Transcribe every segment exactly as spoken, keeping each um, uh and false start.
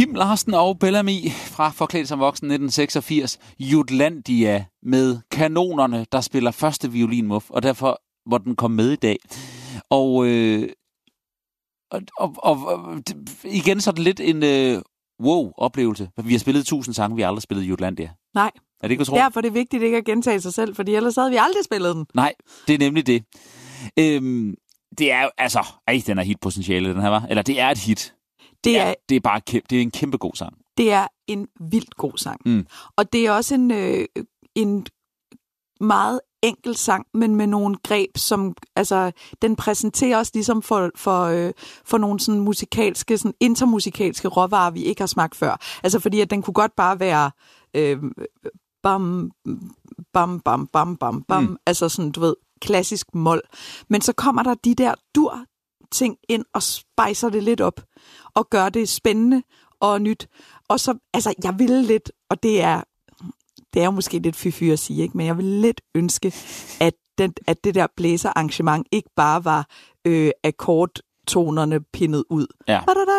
Kim Larsen og Bellamy fra Forklædt som voksen nitten seksogfirs. Jutlandia med kanonerne, der spiller første violinmuff, og derfor hvor den kom med i dag. Og, øh, og, og, og igen så er det lidt en øh, wow-oplevelse. Vi har spillet tusind sange, vi har aldrig spillet Jutlandia. Nej, er det ikke derfor er det vigtigt ikke at gentage sig selv, fordi ellers havde vi aldrig spillet den. Nej, det er nemlig det. Øhm, det er jo, altså, ej, den er hitpotentiale, den her, var. Eller det er et hit. Det er, ja, det er bare det er en kæmpe god sang. Det er en vildt god sang. Mm. Og det er også en, øh, en meget enkel sang, men med nogle greb, som altså, den præsenterer os ligesom for, for, øh, for nogle sådan musikalske, sådan intermusikalske råvarer, vi ikke har smagt før. Altså fordi, at den kunne godt bare være øh, bam, bam, bam, bam, bam, bam. Mm. Altså sådan, du ved, klassisk mol. Men så kommer der de der dur ting ind og spejser det lidt op og gør det spændende og nyt. Og så, altså, jeg ville lidt, og det er det er jo måske lidt fy-fy at sige, ikke? Men jeg ville lidt ønske, at, den, at det der blæserarrangement ikke bare var øh, akkordtonerne pindet ud. Ja.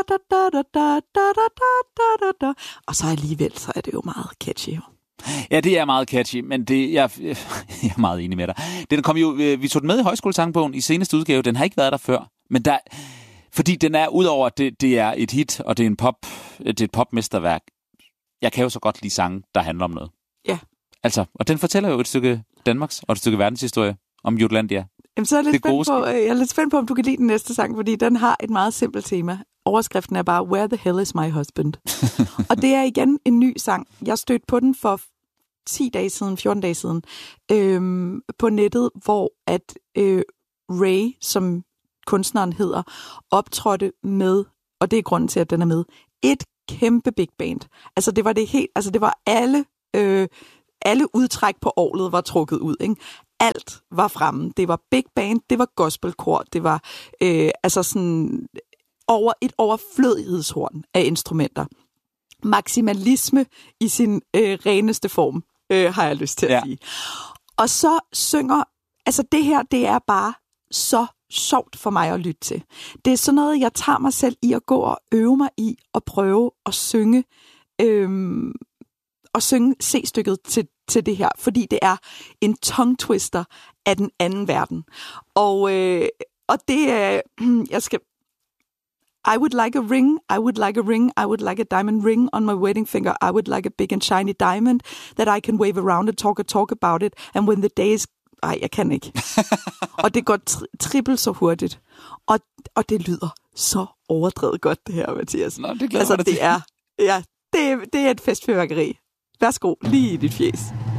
Og så alligevel, så er det jo meget catchy. Jo. Ja, det er meget catchy, men det, jeg, jeg er meget enig med dig. Den kom jo, vi tog den med i Højskolesangbogen i seneste udgave. Den har ikke været der før, men der, fordi den er, udover at det, det er et hit, og det er en pop, det er et popmesterværk. Jeg kan jo så godt lide sange, der handler om noget. Ja. Altså, og den fortæller jo et stykke Danmarks og et stykke verdenshistorie om Jutlandia. Jamen, så er jeg, lidt spændt på, jeg er lidt spændt på, om du kan lide den næste sang, fordi den har et meget simpelt tema. Overskriften er bare, Where the hell is my husband? Og det er igen en ny sang. Jeg stødte på den for ti dage siden, fjorten dage siden, øhm, på nettet, hvor at øh, Ray, som kunstneren hedder, optrådte med, og det er grunden til, at den er med, et kæmpe big band. Altså, det var det helt, altså det var alle Øh, alle udtræk på orglet var trukket ud, ikke? Alt var fremme. Det var big band, det var gospelkor, det var øh, altså sådan over et overflødighedshorn af instrumenter. Maksimalisme i sin øh, reneste form, øh, har jeg lyst til at ja. sige. Og så synger, altså det her, det er bare så sjovt for mig at lytte til. Det er sådan noget, jeg tager mig selv i at gå og øve mig i og prøve at synge øh, og synge C-stykket til, til det her, fordi det er en tongue twister af den anden verden. Og, øh, og det er, øh, jeg skal, I would like a ring, I would like a ring, I would like a diamond ring on my wedding finger, I would like a big and shiny diamond that I can wave around and talk and talk about it, and when the days, ej, jeg kan ikke. Og det går tri- trippelt så hurtigt. Og, og det lyder så overdrevet godt, det her, Mathias. Nå, det altså, det er, ja, det, det er et festfyrværkeri. Værsgo, lige i dit fjes.